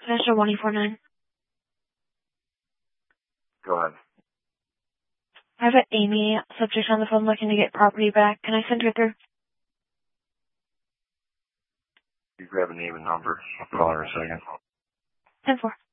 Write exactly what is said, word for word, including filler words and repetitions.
Finisher one eight four nine. Go ahead. I have an Amy subject on the phone looking to get property back. Can I send her through? You grab a name and number. I'll call her in a second. ten four.